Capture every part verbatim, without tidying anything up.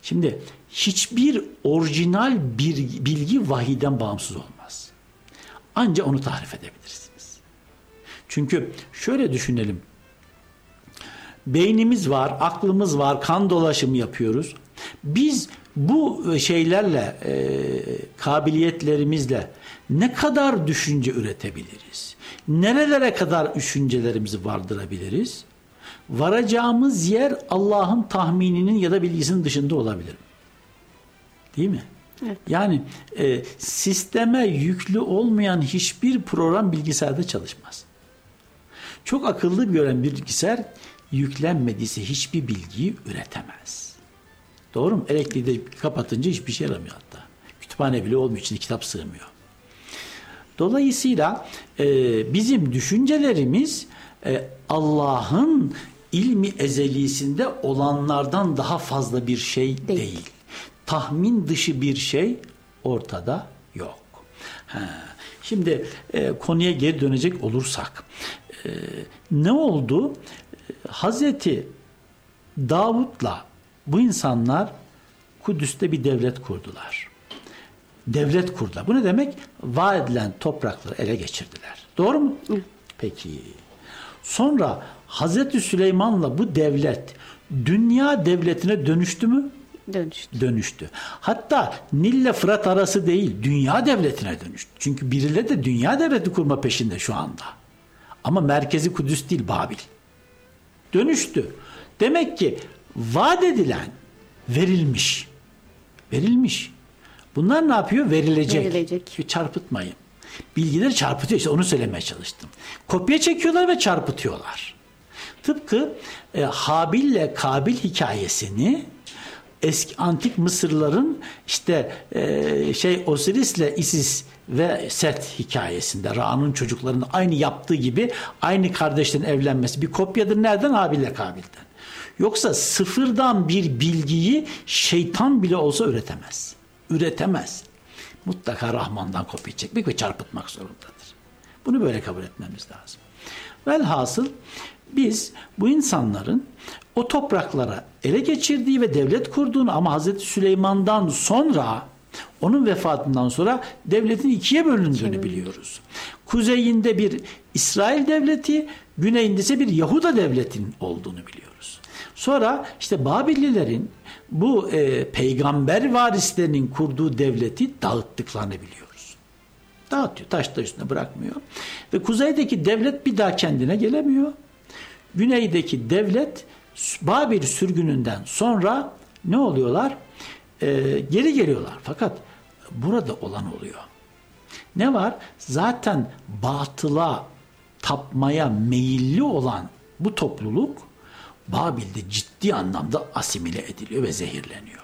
Şimdi hiçbir orijinal bir bilgi vahiyden bağımsız olmaz. Ancak onu tarif edebilirsiniz. Çünkü şöyle düşünelim. Beynimiz var, aklımız var, kan dolaşımı yapıyoruz. Biz bu şeylerle, e, kabiliyetlerimizle ne kadar düşünce üretebiliriz? Nerelere kadar düşüncelerimizi vardırabiliriz? Varacağımız yer Allah'ın tahmininin ya da bilgisinin dışında olabilir. Değil mi? Evet. Yani e, sisteme yüklü olmayan hiçbir program bilgisayarda çalışmaz. Çok akıllı gören bir bilgisayar yüklenmediyse hiçbir bilgiyi üretemez. Doğru mu? Elektriği de kapatınca hiçbir şey yaramıyor hatta. Kütüphane bile olmuyor, içinde kitap sığmıyor. Dolayısıyla e, bizim düşüncelerimiz e, Allah'ın ilmi ezelisinde olanlardan daha fazla bir şey değil. değil. Tahmin dışı bir şey ortada yok. Ha. Şimdi e, konuya geri dönecek olursak e, ne oldu? E, Hazreti Davud'la bu insanlar Kudüs'te bir devlet kurdular. Devlet kurdular. Bu ne demek? Vaat edilen toprakları ele geçirdiler. Doğru mu? Hı. Peki. Sonra Hazreti Süleyman'la bu devlet dünya devletine dönüştü mü? Dönüştü. Dönüştü. Hatta Nil'le Fırat arası değil, dünya devletine dönüştü. Çünkü birileri de dünya devleti kurma peşinde şu anda. Ama merkezi Kudüs değil, Babil. Dönüştü. Demek ki vaat edilen verilmiş. Verilmiş. Bunlar ne yapıyor? Verilecek. Verilecek. Çarpıtmayın. Bilgileri çarpıtıyor. İşte onu söylemeye çalıştım. Kopya çekiyorlar ve çarpıtıyorlar. Tıpkı e, Habil'le Kabil hikayesini eski antik Mısırların işte e, şey Osiris'le Isis ve Set hikayesinde Ra'nın çocuklarının aynı yaptığı gibi aynı kardeşlerin evlenmesi bir kopyadır. Nereden? Habil'le Kabil'den. Yoksa sıfırdan bir bilgiyi şeytan bile olsa üretemez. Üretemez. Mutlaka Rahman'dan kopya çekmek ve çarpıtmak zorundadır. Bunu böyle kabul etmemiz lazım. Velhasıl biz bu insanların o topraklara ele geçirdiği ve devlet kurduğunu ama Hazreti Süleyman'dan sonra onun vefatından sonra devletin ikiye bölündüğünü biliyoruz. Kuzeyinde bir İsrail devleti, güneyinde ise bir Yahuda devletinin olduğunu biliyoruz. Sonra işte Babillilerin bu e, peygamber varislerinin kurduğu devleti dağıttıklarını biliyoruz. Dağıtıyor, taş da üstüne bırakmıyor. Ve kuzeydeki devlet bir daha kendine gelemiyor. Güneydeki devlet Babil sürgününden sonra ne oluyorlar? Ee, geri geliyorlar. Fakat burada olan oluyor. Ne var? Zaten batıla tapmaya meyilli olan bu topluluk Babil'de ciddi anlamda asimile ediliyor ve zehirleniyor.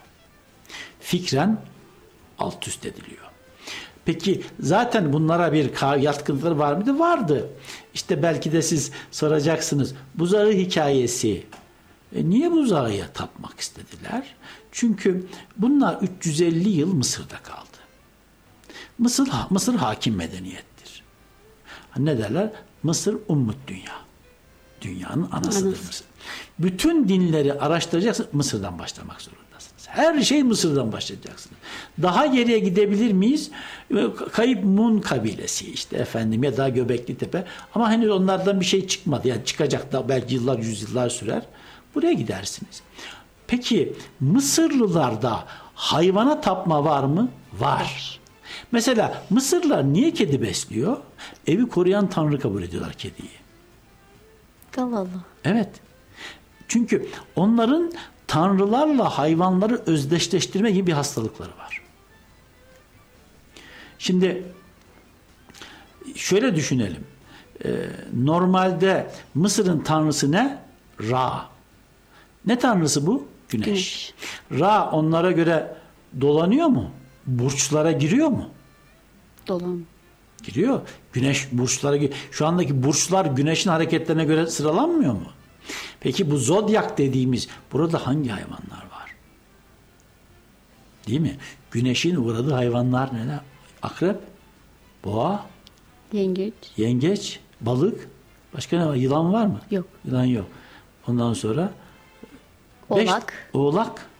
Fikren alt üst ediliyor. Peki zaten bunlara bir yatkınlıkları var mıydı? Vardı. İşte belki de siz soracaksınız. Buzağı hikayesi. E niye buzağıya tapmak istediler? Çünkü bunlar üç yüz elli yıl Mısır'da kaldı. Mısır, Mısır hakim medeniyettir. Ne derler? Mısır ummut dünya. Dünyanın anasıdır Anası. Mısır. Bütün dinleri araştıracaksınız, Mısır'dan başlamak zorundasınız. Her şey Mısır'dan başlayacaksınız. Daha geriye gidebilir miyiz? Kayıp Mun kabilesi işte efendim ya da Göbekli Tepe. Ama henüz onlardan bir şey çıkmadı. Yani çıkacak da belki yıllar, yüzyıllar sürer. Buraya gidersiniz. Peki Mısırlılarda hayvana tapma var mı? Var. Mesela Mısırlılar niye kedi besliyor? Evi koruyan tanrı kabul ediyorlar kediyi. Allah Allah. Evet. Çünkü onların tanrılarla hayvanları özdeşleştirme gibi bir hastalıkları var. Şimdi şöyle düşünelim. Ee, normalde Mısır'ın tanrısı ne? Ra. Ne tanrısı bu? Güneş. Güneş. Ra onlara göre dolanıyor mu? Burçlara giriyor mu? Dolan. Giriyor. Güneş burçlara giriyor. Şu andaki burçlar güneşin hareketlerine göre sıralanmıyor mu? Peki bu zodyak dediğimiz burada hangi hayvanlar var? Değil mi? Güneşin uğradığı hayvanlar neler? Akrep, boğa, Yengeç. yengeç, balık. Başka ne var? Yılan var mı? Yok. Yılan yok. Ondan sonra Oğlak. Beş, oğlak.